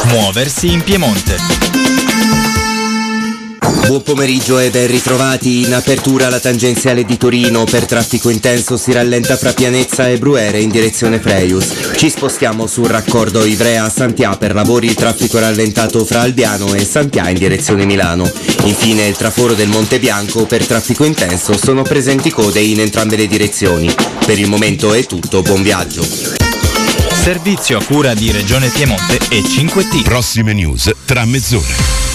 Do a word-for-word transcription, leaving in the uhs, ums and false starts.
Muoversi in Piemonte. Buon pomeriggio e ben ritrovati. In apertura la tangenziale di Torino. Per traffico intenso si rallenta fra Pianezza e Bruere in direzione Freius. Ci spostiamo sul raccordo Ivrea-Santià per lavori. Il traffico rallentato fra Albiano e Santià in direzione Milano. Infine il traforo del Monte Bianco. Per traffico intenso sono presenti code in entrambe le direzioni. Per il momento è tutto, buon viaggio. Servizio a cura di Regione Piemonte e cinque T. Prossime news tra mezz'ora.